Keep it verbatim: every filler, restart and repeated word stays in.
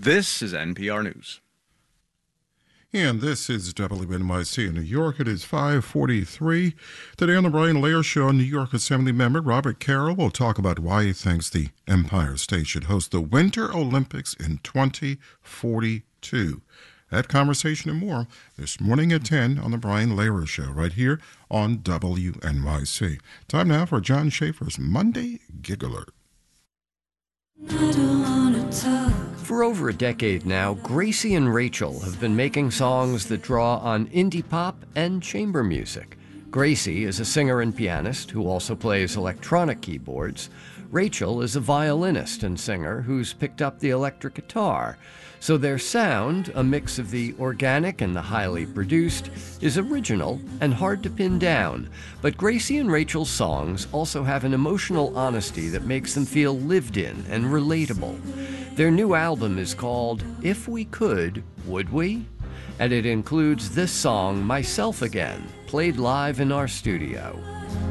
This is N P R News. And this is W N Y C in New York. It is five forty-three. Today on the Brian Lehrer Show, New York Assemblymember Robert Carroll will talk about why he thinks the Empire State should host the Winter Olympics in twenty forty-two. That conversation and more this morning at ten on the Brian Lehrer Show, right here on W N Y C. Time now for John Schaefer's Monday Gig Alert. I don't wanna talk. For over a decade now, Gracie and Rachel have been making songs that draw on indie pop and chamber music. Gracie is a singer and pianist who also plays electronic keyboards. Rachel is a violinist and singer who's picked up the electric guitar. So their sound, a mix of the organic and the highly produced, is original and hard to pin down. But Gracie and Rachel's songs also have an emotional honesty that makes them feel lived in and relatable. Their new album is called If We Could, Would We? And it includes this song, Myself Again, played live in our studio.